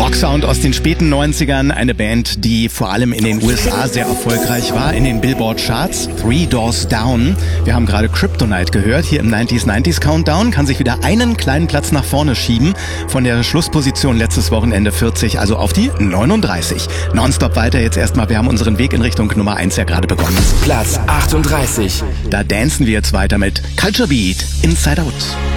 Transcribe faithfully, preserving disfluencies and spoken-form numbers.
Rocksound aus den späten neunzigern, eine Band, die vor allem in den U S A sehr erfolgreich war, in den Billboard-Charts. Three Doors Down. Wir haben gerade Kryptonite gehört, hier im neunziger neunziger Countdown, kann sich wieder einen kleinen Platz nach vorne schieben, von der Schlussposition letztes Wochenende vierzig, also auf die neununddreißig. Nonstop weiter jetzt erstmal, wir haben unseren Weg in Richtung Nummer eins ja gerade begonnen. Platz achtunddreißig. Da dancen wir jetzt weiter mit Culture Beat, Inside Out.